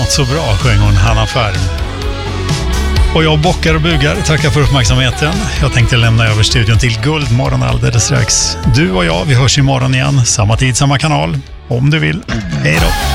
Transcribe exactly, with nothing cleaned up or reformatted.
något så bra, sjöng hon Hanna Färm. Och jag bockar och bugar, tackar för uppmärksamheten. Jag tänkte lämna över studion till Guldmorgon alldeles strax. Du och jag, vi hörs imorgon igen. Samma tid, samma kanal. Om du vill. Hej då!